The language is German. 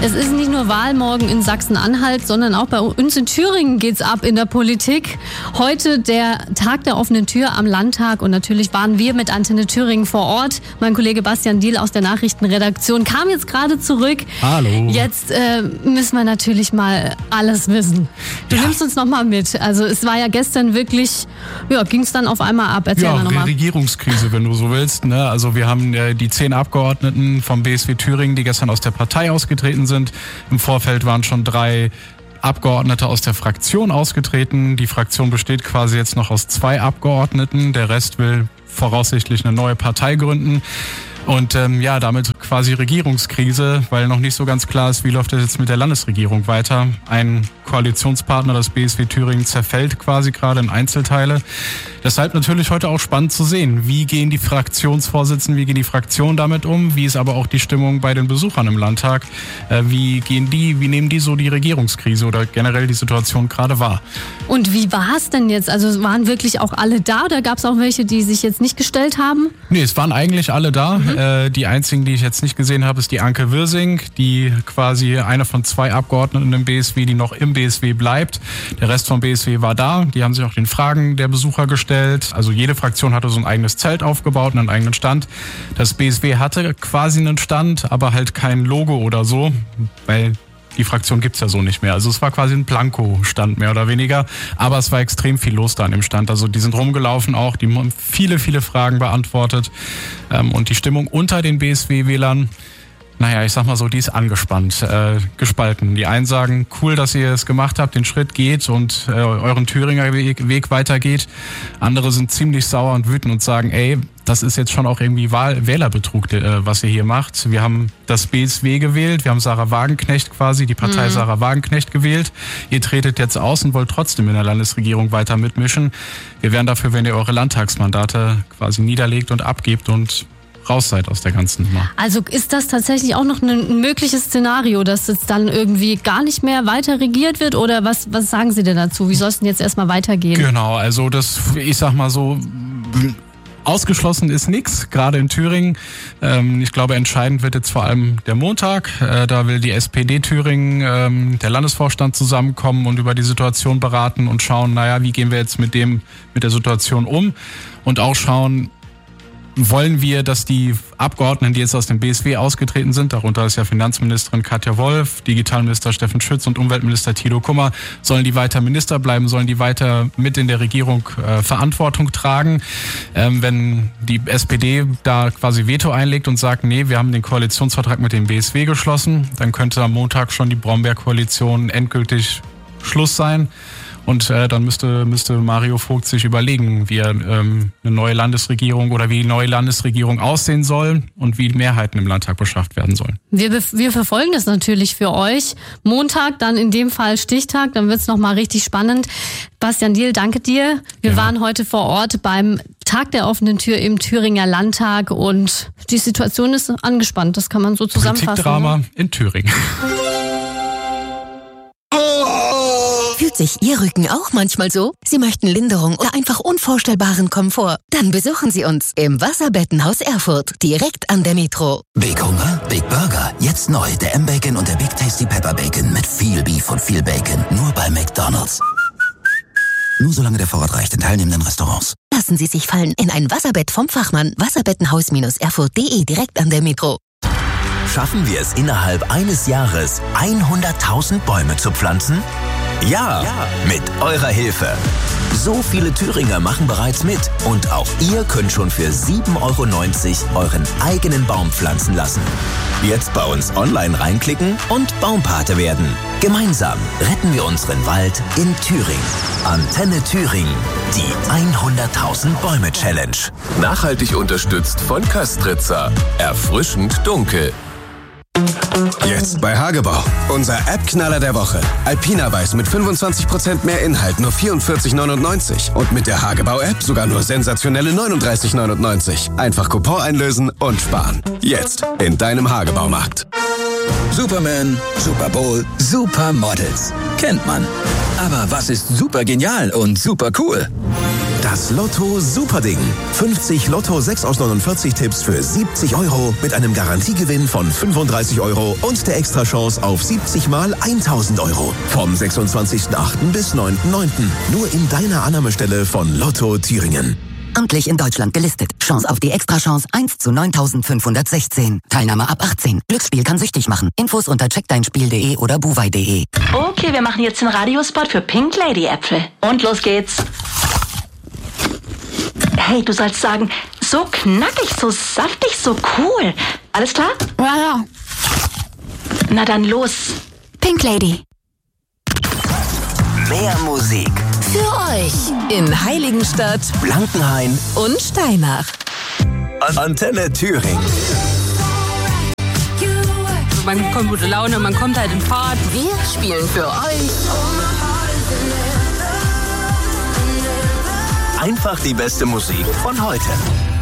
Es ist nicht nur Wahlmorgen in Sachsen-Anhalt, sondern auch bei uns in Thüringen geht's ab in der Politik. Heute der Tag der offenen Tür am Landtag und natürlich waren wir mit Antenne Thüringen vor Ort. Mein Kollege Bastian Diehl aus der Nachrichtenredaktion kam jetzt gerade zurück. Hallo. Jetzt müssen wir natürlich mal alles wissen. Du nimmst uns noch mal mit. Also es war ja gestern wirklich, ging es dann auf einmal ab. Erzähl mal nochmal. Regierungskrise, wenn du so willst. Ne? Also wir haben die 10 Abgeordneten vom BSW Thüringen, die gestern aus der Partei ausgetreten sind. Im Vorfeld waren schon 3 Abgeordnete aus der Fraktion ausgetreten. Die Fraktion besteht quasi jetzt noch aus 2 Abgeordneten. Der Rest will voraussichtlich eine neue Partei gründen. Und damit quasi Regierungskrise, weil noch nicht so ganz klar ist, wie läuft das jetzt mit der Landesregierung weiter. Ein Koalitionspartner, das BSW Thüringen, zerfällt quasi gerade in Einzelteile. Deshalb natürlich heute auch spannend zu sehen, wie gehen die Fraktionsvorsitzenden, wie gehen die Fraktionen damit um, wie ist aber auch die Stimmung bei den Besuchern im Landtag, wie nehmen die so die Regierungskrise oder generell die Situation gerade wahr. Und wie war es denn jetzt? Also waren wirklich auch alle da oder gab es auch welche, die sich jetzt nicht gestellt haben? Nee, es waren eigentlich alle da. Die einzigen, die ich jetzt nicht gesehen habe, ist die Anke Wirsing, die quasi eine von 2 Abgeordneten im BSW, die noch im BSW bleibt. Der Rest vom BSW war da. Die haben sich auch den Fragen der Besucher gestellt. Also jede Fraktion hatte so ein eigenes Zelt aufgebaut, einen eigenen Stand. Das BSW hatte quasi einen Stand, aber halt kein Logo oder so, weil die Fraktion gibt's ja so nicht mehr. Also es war quasi ein Blanko-Stand mehr oder weniger. Aber es war extrem viel los da an dem Stand. Also die sind rumgelaufen auch, die haben viele, viele Fragen beantwortet. Und die Stimmung unter den BSW-Wählern, ich sag mal so, die ist angespannt, gespalten. Die einen sagen, cool, dass ihr es gemacht habt, den Schritt geht und euren Thüringer Weg weitergeht. Andere sind ziemlich sauer und wütend und sagen, das ist jetzt schon auch irgendwie Wählerbetrug, was ihr hier macht. Wir haben das BSW gewählt, wir haben Sarah Wagenknecht quasi, die Partei Sarah Wagenknecht gewählt. Ihr tretet jetzt aus und wollt trotzdem in der Landesregierung weiter mitmischen. Wir wären dafür, wenn ihr eure Landtagsmandate quasi niederlegt und abgebt und raus seid aus der ganzen Nummer. Also ist das tatsächlich auch noch ein mögliches Szenario, dass es dann irgendwie gar nicht mehr weiter regiert wird? Oder was sagen Sie denn dazu? Wie soll es denn jetzt erstmal weitergehen? Genau, also ich sag mal so, ausgeschlossen ist nichts, gerade in Thüringen. Ich glaube, entscheidend wird jetzt vor allem der Montag. Da will die SPD Thüringen, der Landesvorstand zusammenkommen und über die Situation beraten und schauen, wie gehen wir jetzt mit der Situation um? Und auch schauen, wollen wir, dass die Abgeordneten, die jetzt aus dem BSW ausgetreten sind, darunter ist ja Finanzministerin Katja Wolf, Digitalminister Steffen Schütz und Umweltminister Thilo Kummer, sollen die weiter Minister bleiben, sollen die weiter mit in der Regierung Verantwortung tragen? Wenn die SPD da quasi Veto einlegt und sagt, nee, wir haben den Koalitionsvertrag mit dem BSW geschlossen, dann könnte am Montag schon die Brombeer-Koalition endgültig Schluss sein. Und dann müsste Mario Vogt sich überlegen, wie er eine neue Landesregierung oder wie die neue Landesregierung aussehen soll und wie Mehrheiten im Landtag beschafft werden sollen. Wir verfolgen das natürlich für euch. Montag, dann in dem Fall Stichtag, dann wird's noch mal richtig spannend. Bastian Diehl, danke dir. Wir waren heute vor Ort beim Tag der offenen Tür im Thüringer Landtag und die Situation ist angespannt, das kann man so zusammenfassen. Politikdrama in Thüringen. Fühlt sich Ihr Rücken auch manchmal so? Sie möchten Linderung oder einfach unvorstellbaren Komfort? Dann besuchen Sie uns im Wasserbettenhaus Erfurt, direkt an der Metro. Big Hunger, Big Burger. Jetzt neu der M-Bacon und der Big Tasty Pepper Bacon mit viel Beef und viel Bacon. Nur bei McDonald's. Nur solange der Vorrat reicht in teilnehmenden Restaurants. Lassen Sie sich fallen in ein Wasserbett vom Fachmann. Wasserbettenhaus-erfurt.de, direkt an der Metro. Schaffen wir es innerhalb eines Jahres, 100.000 Bäume zu pflanzen? Ja, mit eurer Hilfe. So viele Thüringer machen bereits mit und auch ihr könnt schon für 7,90 € euren eigenen Baum pflanzen lassen. Jetzt bei uns online reinklicken und Baumpate werden. Gemeinsam retten wir unseren Wald in Thüringen. Antenne Thüringen, die 100.000 Bäume Challenge. Nachhaltig unterstützt von Köstritzer. Erfrischend dunkel. Jetzt bei Hagebau. Unser App-Knaller der Woche. Alpina Weiß mit 25% mehr Inhalt, nur 44,99. Und mit der Hagebau-App sogar nur sensationelle 39,99. Einfach Coupon einlösen und sparen. Jetzt in deinem Hagebaumarkt. Superman, Super Bowl, Supermodels. Kennt man. Aber was ist super genial und super cool? Das Lotto Superding. 50 Lotto 6 aus 49 Tipps für 70 € mit einem Garantiegewinn von 35 € und der Extrachance auf 70 mal 1000 €. Vom 26.08. bis 9.09. Nur in deiner Annahmestelle von Lotto Thüringen. Amtlich in Deutschland gelistet. Chance auf die Extrachance 1 zu 9516. Teilnahme ab 18. Glücksspiel kann süchtig machen. Infos unter checkdeinspiel.de oder buwei.de. Okay, wir machen jetzt den Radiospot für Pink Lady Äpfel. Und los geht's. Hey, du sollst sagen, so knackig, so saftig, so cool. Alles klar? Ja. Na dann los. Pink Lady. Mehr Musik. Für euch in Heiligenstadt, Blankenhain und Steinach. Antenne Thüringen. Man bekommt gute Laune, man kommt halt in Fahrt. Wir spielen für euch Einfach die beste Musik von heute.